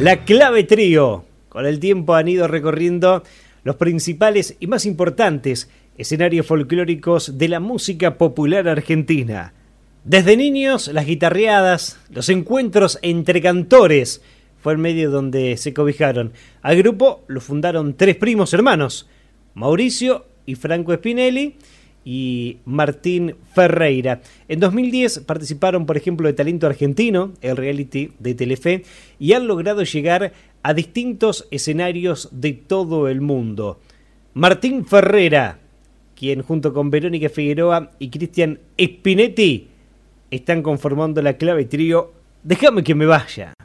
La Clave Trío. Con el tiempo han ido recorriendo los principales y más importantes escenarios folclóricos de la música popular argentina. Desde niños, las guitarreadas, los encuentros entre cantores fue el medio donde se cobijaron. Al grupo lo fundaron tres primos hermanos, Mauricio y Franco Spinelli y Martín Ferreira. En 2010 participaron, por ejemplo, de Talento Argentino, el reality de Telefe, y han logrado llegar a distintos escenarios de todo el mundo. Martín Ferreira, quien junto con Verónica Figueroa y Cristian Spinetti están conformando la Clave Trío. Déjame que me vaya.